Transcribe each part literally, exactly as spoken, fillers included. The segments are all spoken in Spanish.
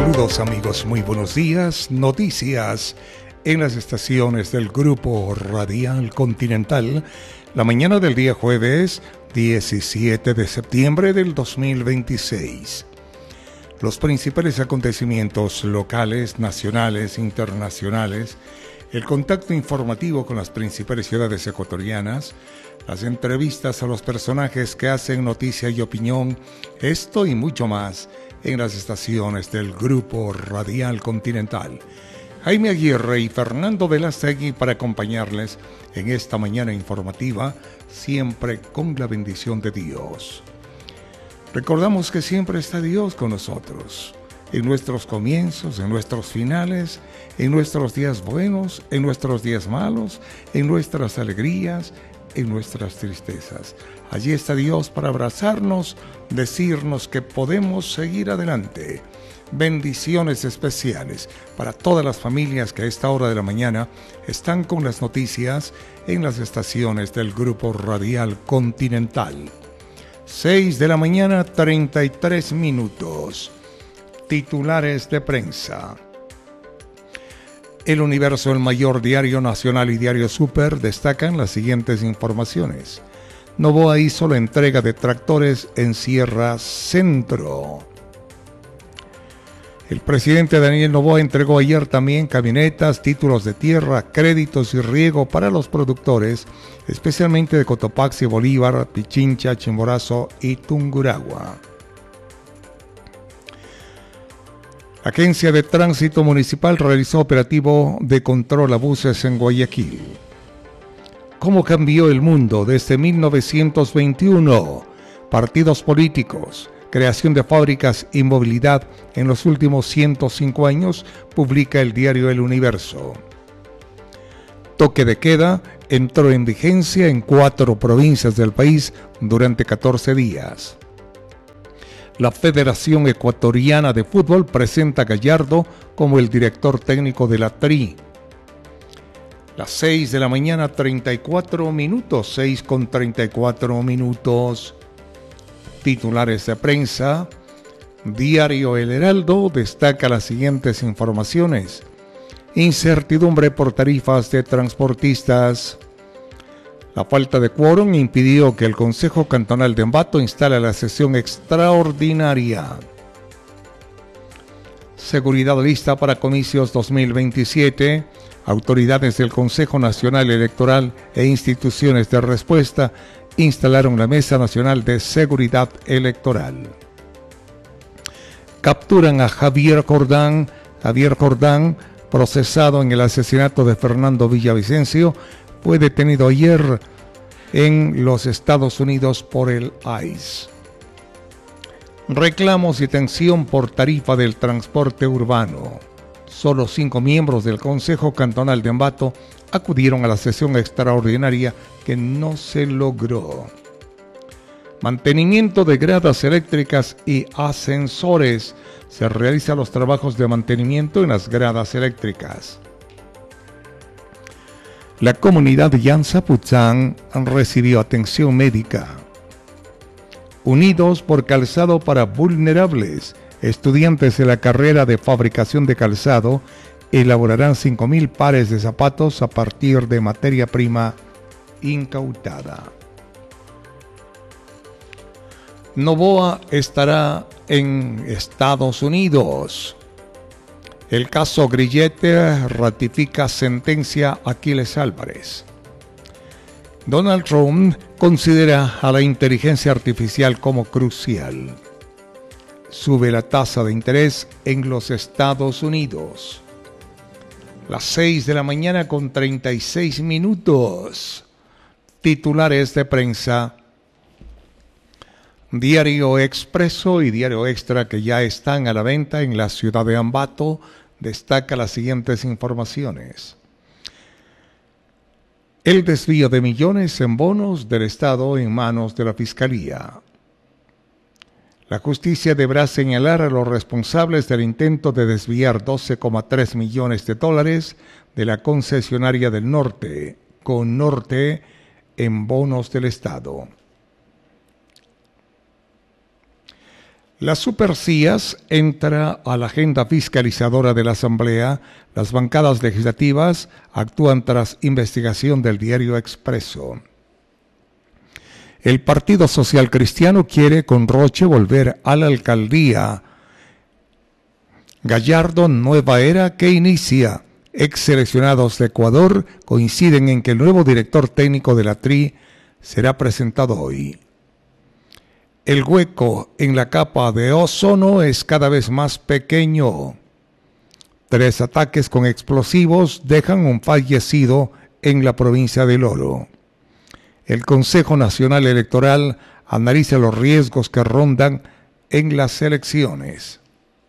Saludos amigos, muy buenos días. Noticias en las estaciones del Grupo Radial Continental. La mañana del día jueves diecisiete de septiembre del dos mil veintiséis. Los principales acontecimientos locales, nacionales, internacionales, el contacto informativo con las principales ciudades ecuatorianas, las entrevistas a los personajes que hacen noticia y opinión, esto y mucho más en las estaciones del Grupo Radial Continental. Jaime Aguirre y Fernando Velastegui para acompañarles en esta mañana informativa, siempre con la bendición de Dios. Recordamos que siempre está Dios con nosotros, en nuestros comienzos, en nuestros finales, en nuestros días buenos, en nuestros días malos, en nuestras alegrías, en nuestras tristezas. Allí está Dios para abrazarnos, decirnos que podemos seguir adelante. Bendiciones especiales para todas las familias que a esta hora de la mañana están con las noticias en las estaciones del Grupo Radial Continental. seis de la mañana, treinta y tres minutos. Titulares de prensa. El Universo, el mayor diario nacional y diario Super destacan las siguientes informaciones. Novoa hizo la entrega de tractores en Sierra Centro. El presidente Daniel Noboa entregó ayer también camionetas, títulos de tierra, créditos y riego para los productores, especialmente de Cotopaxi, Bolívar, Pichincha, Chimborazo y Tungurahua. La Agencia de Tránsito Municipal realizó operativo de control a buses en Guayaquil. ¿Cómo cambió el mundo desde mil novecientos veintiuno? Partidos políticos, creación de fábricas y movilidad en los últimos ciento cinco años, publica el diario El Universo. Toque de queda entró en vigencia en cuatro provincias del país durante catorce días. La Federación Ecuatoriana de Fútbol presenta a Gallardo como el director técnico de la T R I. Las seis de la mañana, treinta y cuatro minutos, seis con treinta y cuatro minutos. Titulares de prensa. Diario El Heraldo destaca las siguientes informaciones. Incertidumbre por tarifas de transportistas. La falta de quórum impidió que el Consejo Cantonal de Ambato instale la sesión extraordinaria. Seguridad lista para comicios dos mil veintisiete. Autoridades del Consejo Nacional Electoral e instituciones de respuesta instalaron la Mesa Nacional de Seguridad Electoral. Capturan a Javier Jordán, Javier Jordán, procesado en el asesinato de Fernando Villavicencio, fue detenido ayer en los Estados Unidos por el I C E. Reclamos y tensión por tarifa del transporte urbano. Solo cinco miembros del Consejo Cantonal de Ambato acudieron a la sesión extraordinaria que no se logró. Mantenimiento de gradas eléctricas y ascensores. Se realizan los trabajos de mantenimiento en las gradas eléctricas. La comunidad Yanzaputzán recibió atención médica. Unidos por calzado para vulnerables. Estudiantes de la carrera de fabricación de calzado elaborarán cinco mil pares de zapatos a partir de materia prima incautada. Novoa estará en Estados Unidos. El caso Grillete ratifica sentencia Aquiles Álvarez. Donald Trump considera a la inteligencia artificial como crucial. Sube la tasa de interés en los Estados Unidos. Las seis de la mañana con treinta y seis minutos. Titulares de prensa. Diario Expreso y Diario Extra, que ya están a la venta en la ciudad de Ambato, destaca las siguientes informaciones. El desvío de millones en bonos del Estado en manos de la Fiscalía. La justicia deberá señalar a los responsables del intento de desviar doce coma tres millones de dólares de la concesionaria del Norte, Connorte, en bonos del Estado. La Super C I A S entra a la agenda fiscalizadora de la Asamblea. Las bancadas legislativas actúan tras investigación del diario Expreso. El Partido Social Cristiano quiere con Roche volver a la alcaldía. Gallardo, nueva era que inicia. Ex seleccionados de Ecuador coinciden en que el nuevo director técnico de la T R I será presentado hoy. El hueco en la capa de ozono es cada vez más pequeño. Tres ataques con explosivos dejan un fallecido en la provincia del Oro. El Consejo Nacional Electoral analiza los riesgos que rondan en las elecciones.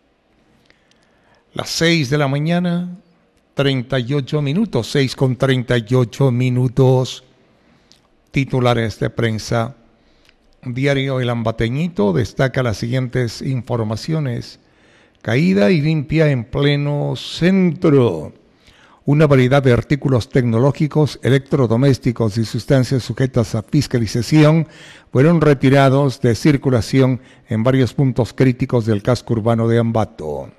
Las seis de la mañana, treinta y ocho minutos, seis con treinta y ocho minutos. Titulares de prensa. Diario El Ambateñito destaca las siguientes informaciones. Caída y limpia en pleno centro. Una variedad de artículos tecnológicos, electrodomésticos y sustancias sujetas a fiscalización fueron retirados de circulación en varios puntos críticos del casco urbano de Ambato.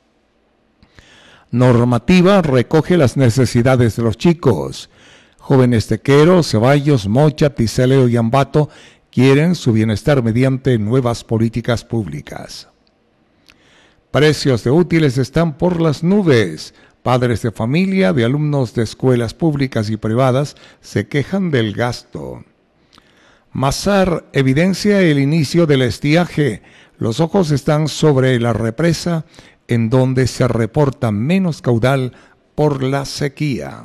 Normativa recoge las necesidades de los chicos. Jóvenes tequeros, Ceballos, Mocha, Ticeleo y Ambato quieren su bienestar mediante nuevas políticas públicas. Precios de útiles están por las nubes. Padres de familia, de alumnos de escuelas públicas y privadas se quejan del gasto. Mazar evidencia el inicio del estiaje. Los ojos están sobre la represa, en donde se reporta menos caudal por la sequía.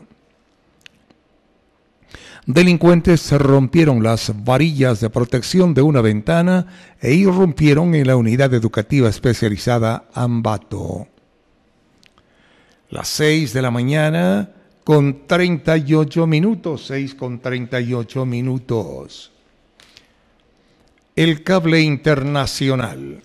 Delincuentes se rompieron las varillas de protección de una ventana e irrumpieron en la unidad educativa especializada Ambato. Las seis de la mañana con treinta y ocho minutos, seis con treinta y ocho minutos. El cable internacional.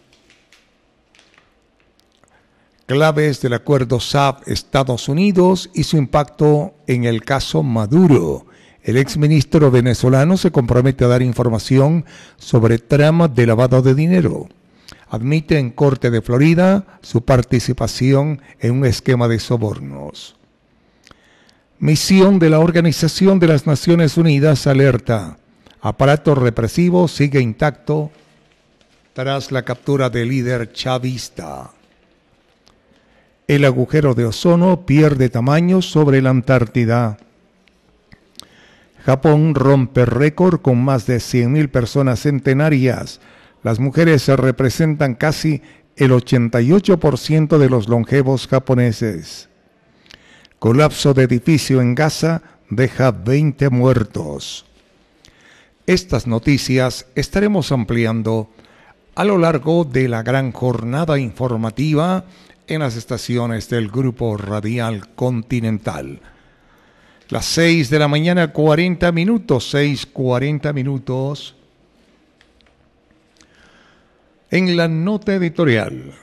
Claves del acuerdo S A P Estados Unidos y su impacto en el caso Maduro. El exministro venezolano se compromete a dar información sobre tramas de lavado de dinero. Admite en Corte de Florida su participación en un esquema de sobornos. Misión de la Organización de las Naciones Unidas alerta. Aparato represivo sigue intacto tras la captura del líder chavista. El agujero de ozono pierde tamaño sobre la Antártida. Japón rompe récord con más de cien mil personas centenarias. Las mujeres representan casi el ochenta y ocho por ciento de los longevos japoneses. Colapso de edificio en Gaza deja veinte muertos. Estas noticias estaremos ampliando a lo largo de la gran jornada informativa en las estaciones del Grupo Radial Continental. Las seis de la mañana, cuarenta minutos, seis, cuarenta minutos. En la nota editorial.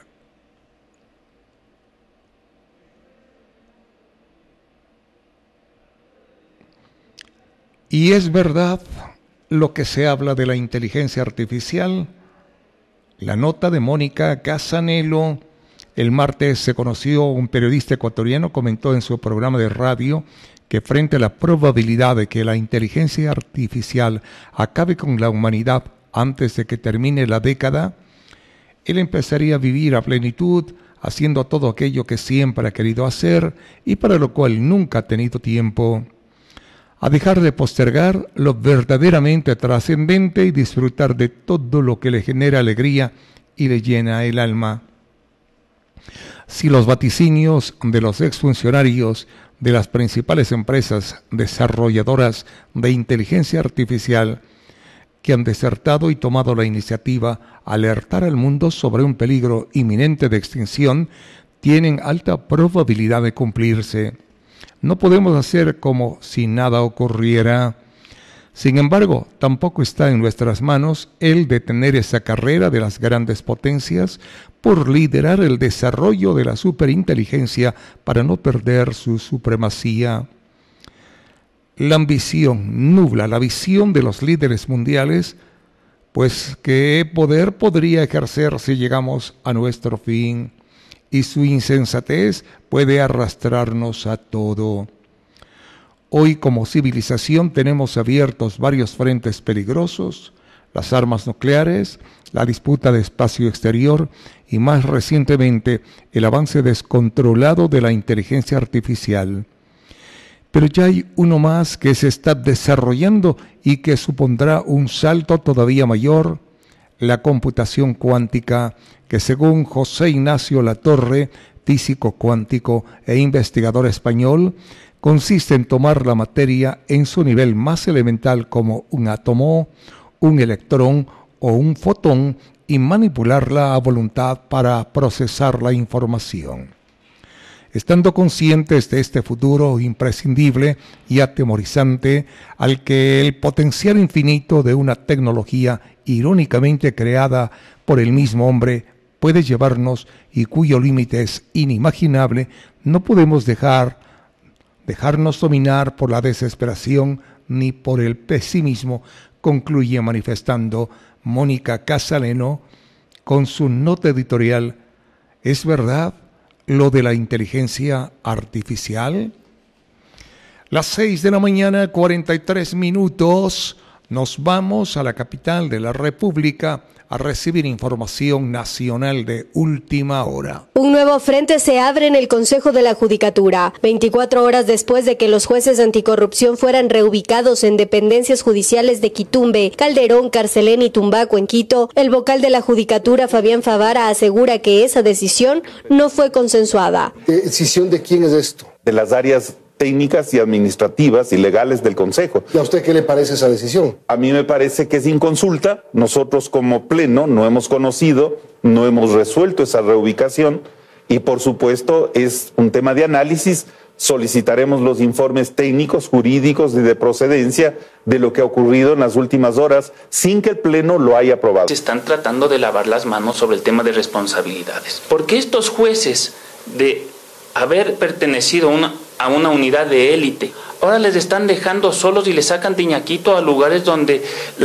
¿Y es verdad lo que se habla de la inteligencia artificial? La nota de Mónica Casanelo. El martes se conoció, un periodista ecuatoriano comentó en su programa de radio que frente a la probabilidad de que la inteligencia artificial acabe con la humanidad antes de que termine la década, él empezaría a vivir a plenitud, haciendo todo aquello que siempre ha querido hacer y para lo cual nunca ha tenido tiempo, a dejar de postergar lo verdaderamente trascendente y disfrutar de todo lo que le genera alegría y le llena el alma. Si los vaticinios de los exfuncionarios de las principales empresas desarrolladoras de inteligencia artificial que han desertado y tomado la iniciativa a alertar al mundo sobre un peligro inminente de extinción tienen alta probabilidad de cumplirse. No podemos hacer como si nada ocurriera. Sin embargo, tampoco está en nuestras manos el detener esa carrera de las grandes potencias por liderar el desarrollo de la superinteligencia para no perder su supremacía. La ambición nubla la visión de los líderes mundiales pues qué poder podría ejercer si llegamos a nuestro fin, y su insensatez puede arrastrarnos a todo. Hoy como civilización tenemos abiertos varios frentes peligrosos: las armas nucleares, la disputa de espacio exterior y más recientemente el avance descontrolado de la inteligencia artificial. Pero ya hay uno más que se está desarrollando y que supondrá un salto todavía mayor: la computación cuántica, que según José Ignacio Latorre, físico cuántico e investigador español, consiste en tomar la materia en su nivel más elemental como un átomo, un electrón o un fotón y manipularla a voluntad para procesar la información. Estando conscientes de este futuro imprescindible y atemorizante al que el potencial infinito de una tecnología irónicamente creada por el mismo hombre puede llevarnos y cuyo límite es inimaginable, no podemos dejar dejarnos dominar por la desesperación ni por el pesimismo, concluye manifestando Mónica Casaleno con su nota editorial: ¿es verdad lo de la inteligencia artificial? Las seis de la mañana, cuarenta y tres minutos, nos vamos a la capital de la República a recibir información nacional de última hora. Un nuevo frente se abre en el Consejo de la Judicatura. veinticuatro horas después de que los jueces anticorrupción fueran reubicados en dependencias judiciales de Quitumbe, Calderón, Carcelén y Tumbaco en Quito, el vocal de la Judicatura, Fabián Favara, asegura que esa decisión no fue consensuada. ¿Decisión de quién es esto? De las áreas técnicas y administrativas y legales del Consejo. ¿Y a usted qué le parece esa decisión? A mí me parece que es inconsulta. Nosotros como Pleno no hemos conocido, no hemos resuelto esa reubicación y por supuesto es un tema de análisis. Solicitaremos los informes técnicos, jurídicos y de procedencia de lo que ha ocurrido en las últimas horas sin que el Pleno lo haya aprobado. Se están tratando de lavar las manos sobre el tema de responsabilidades. Porque estos jueces, de haber pertenecido a una, a una unidad de élite, ahora les están dejando solos y les sacan tiñaquito a lugares donde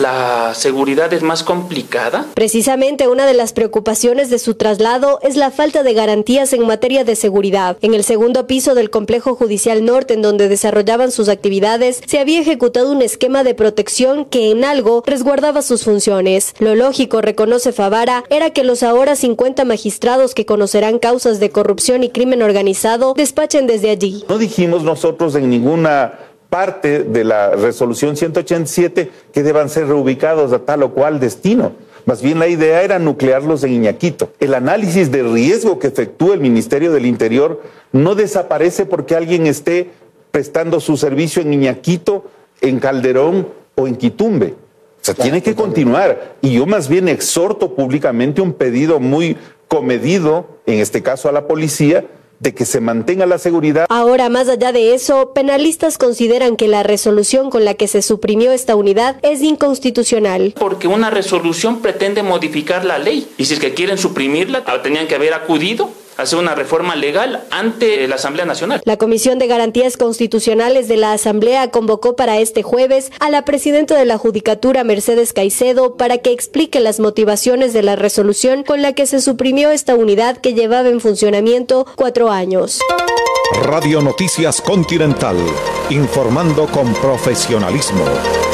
la seguridad es más complicada. Precisamente una de las preocupaciones de su traslado es la falta de garantías en materia de seguridad. En el segundo piso del Complejo Judicial Norte, en donde desarrollaban sus actividades, se había ejecutado un esquema de protección que en algo resguardaba sus funciones. Lo lógico, reconoce Favara, era que los ahora cincuenta magistrados que conocerán causas de corrupción y crimen organizado despachen desde allí. No dijimos nosotros en ninguna parte de la resolución ciento ochenta y siete que deban ser reubicados a tal o cual destino. Más bien la idea era nuclearlos en Iñaquito. El análisis de riesgo que efectúa el Ministerio del Interior no desaparece porque alguien esté prestando su servicio en Iñaquito, en Calderón o en Quitumbe. O sea, tiene que continuar. Y yo más bien exhorto públicamente un pedido muy comedido, en este caso a la policía, de que se mantenga la seguridad. Ahora, más allá de eso, penalistas consideran que la resolución con la que se suprimió esta unidad es inconstitucional. Porque una resolución pretende modificar la ley. Y si es que quieren suprimirla, tenían que haber acudido a hacer una reforma legal ante la Asamblea Nacional. La Comisión de Garantías Constitucionales de la Asamblea convocó para este jueves a la presidenta de la Judicatura, Mercedes Caicedo, para que explique las motivaciones de la resolución con la que se suprimió esta unidad que llevaba en funcionamiento cuatro años. Radio Noticias Continental, informando con profesionalismo.